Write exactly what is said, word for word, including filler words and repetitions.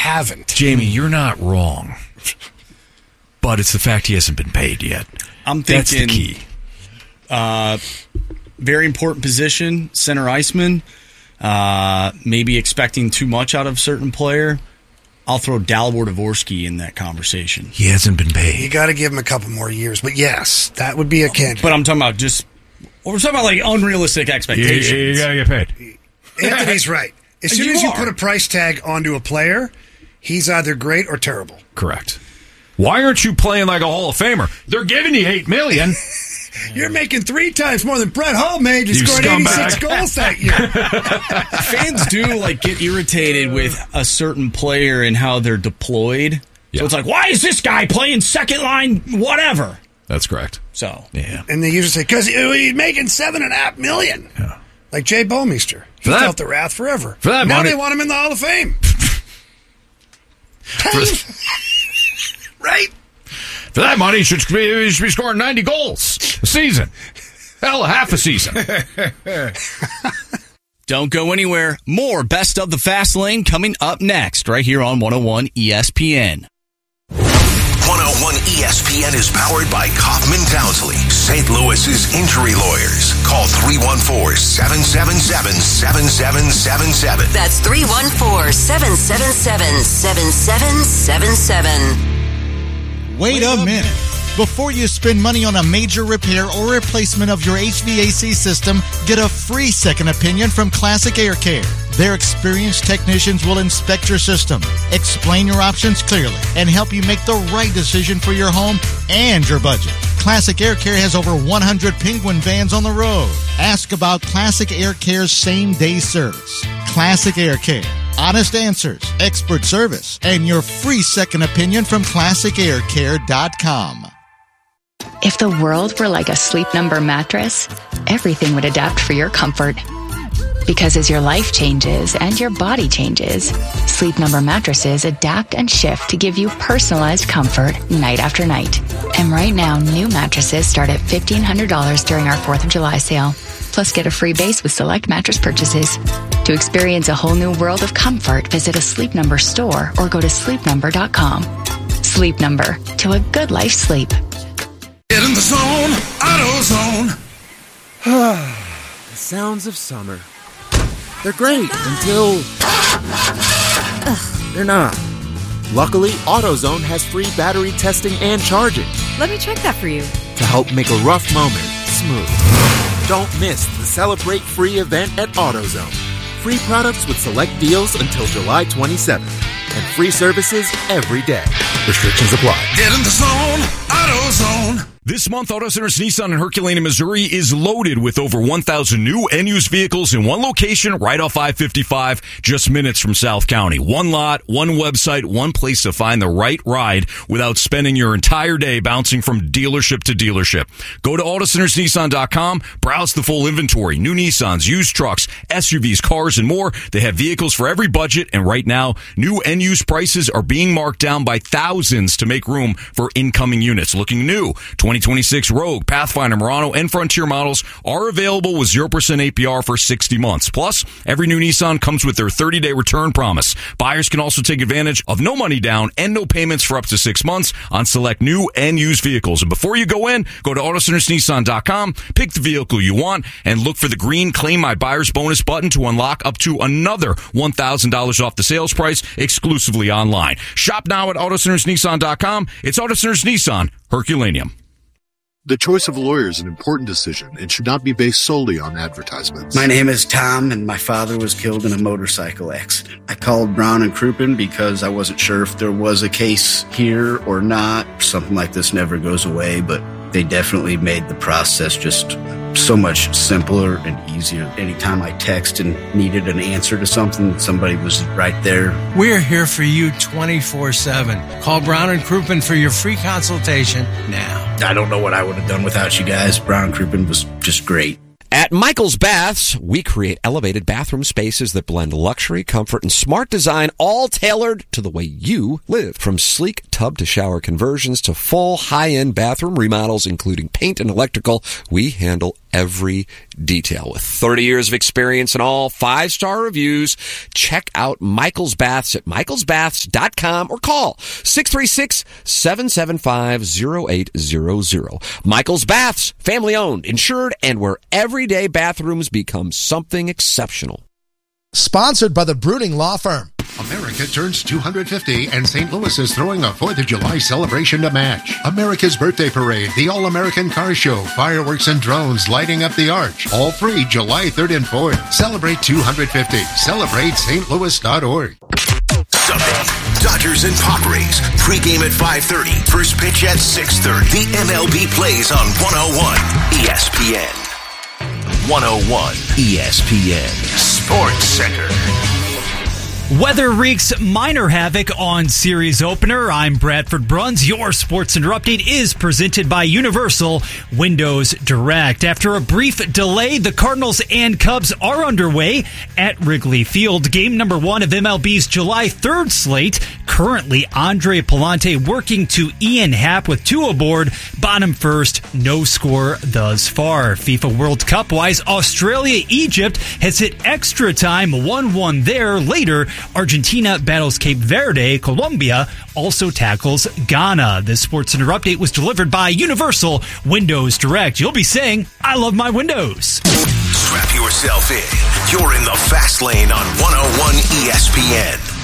haven't. Jamie, you're not wrong. But it's the fact he hasn't been paid yet. I'm thinking, that's the key. Uh, very important position, center iceman. Uh, maybe expecting too much out of a certain player. I'll throw Dalibor Dvorsky in that conversation. He hasn't been paid. You got to give him a couple more years. But yes, that would be a candidate. But I'm talking about just, we're talking about like unrealistic expectations. You, you got to get paid. Anthony's right. As soon You as you are. put a price tag onto a player, he's either great or terrible. Correct. Why aren't you playing like a Hall of Famer? They're giving you eight million dollars. You're making three times more than Brett Hull made. You You scored scumbag. eighty-six goals that year. Fans do like get irritated with a certain player and how they're deployed. Yeah. So it's like, why is this guy playing second line, whatever? That's correct. So Yeah. And they usually say, because he's making seven and a half million. Yeah. Like Jay Bowmeister. He that- felt the wrath forever. for that now money- they want him in the Hall of Fame. Right? For that money, he should be, he should be scoring ninety goals a season. Hell, half a season. don't go anywhere. More Best of the Fast Lane coming up next, right here on one oh one E S P N. one oh one E S P N is powered by Kaufman Townsley, Saint Louis's injury lawyers. Call three one four, seven seven seven, seven seven seven seven. That's three one four, seven seven seven, seven seven seven seven. Wait a minute. Before you spend money on a major repair or replacement of your H V A C system, get a free second opinion from Classic Air Care. Their experienced technicians will inspect your system, explain your options clearly, and help you make the right decision for your home and your budget. Classic Air Care has over one hundred Penguin vans on the road. Ask about Classic Air Care's same-day service. Classic Air Care. Honest answers, expert service, and your free second opinion from classic air care dot com. If the world were like a Sleep Number mattress, everything would adapt for your comfort. Because as your life changes and your body changes, Sleep Number mattresses adapt and shift to give you personalized comfort night after night. And right now, new mattresses start at fifteen hundred dollars during our fourth of July sale. Plus, get a free base with select mattress purchases. To experience a whole new world of comfort, visit a Sleep Number store or go to sleep number dot com. Sleep Number, to a good life sleep. Get in the zone, AutoZone. The sounds of summer. They're great until they're not. Luckily, AutoZone has free battery testing and charging Let me check that for you. to help make a rough moment smooth. Don't miss the Celebrate Free event at AutoZone. Free products with select deals until July twenty-seventh. And free services every day. Restrictions apply. Get in the zone, AutoZone. This month, Auto Centers Nissan in Herculaneum, Missouri is loaded with over one thousand new and used vehicles in one location right off I fifty-five, just minutes from South County. One lot, one website, one place to find the right ride without spending your entire day bouncing from dealership to dealership. Go to auto centers nissan dot com, browse the full inventory, new Nissans, used trucks, S U Vs, cars, and more. They have vehicles for every budget, and right now, new and used prices are being marked down by thousands to make room for incoming units. Looking new, twenty twenty-six Rogue, Pathfinder, Murano, and Frontier models are available with zero percent A P R for sixty months. Plus, every new Nissan comes with their thirty-day return promise. Buyers can also take advantage of no money down and no payments for up to six months on select new and used vehicles. And before you go in, go to auto centers nissan dot com, pick the vehicle you want, and look for the green Claim My Buyer's Bonus button to unlock up to another one thousand dollars off the sales price exclusively online. Shop now at auto centers nissan dot com. It's Auto Centers Nissan, Herculaneum. The choice of a lawyer is an important decision and should not be based solely on advertisements. My name is Tom, and my father was killed in a motorcycle accident. I called Brown and Crouppen because I wasn't sure if there was a case here or not. Something like this never goes away, but they definitely made the process just so much simpler and easier. Anytime I text and needed an answer to something, somebody was right there. We're here for you twenty-four seven. Call Brown and Crouppen for your free consultation now. I don't know what I would have done without you guys. Brown and Crouppen was just great. At Michael's Baths, we create elevated bathroom spaces that blend luxury, comfort, and smart design, all tailored to the way you live. From sleek tub to shower conversions to full high-end bathroom remodels, including paint and electrical, we handle every detail. With thirty years of experience and all five-star reviews, check out Michael's Baths at michaels baths dot com or call six three six, seven seven five, zero eight zero zero. Michael's Baths, family-owned, insured, and where everyday bathrooms become something exceptional. Sponsored by the Bruning Law Firm. America turns two hundred fifty, and Saint Louis is throwing a fourth of July celebration to match. America's Birthday Parade, the All-American Car Show, fireworks and drones lighting up the arch. All free July third and fourth. Celebrate two hundred fifty. Celebrate st louis dot org. Sunday, Dodgers and Padres. Pregame at five thirty. First pitch at six thirty. The M L B plays on one oh one E S P N. one oh one E S P N Sports Center. Weather wreaks minor havoc on series opener. I'm Bradford Bruns. Your Sports Center update is presented by Universal Windows Direct. After a brief delay, the Cardinals and Cubs are underway at Wrigley Field. Game number one of M L B's July third slate. Currently, Andre Pallante working to Ian Happ with two aboard. Bottom first, no score thus far. FIFA World Cup-wise, Australia-Egypt has hit extra time, one one there. Later, Argentina battles Cape Verde. Colombia also tackles Ghana. This Sports Center update was delivered by Universal Windows Direct. You'll be saying, I love my windows. Strap yourself in. You're in the fast lane on one oh one E S P N.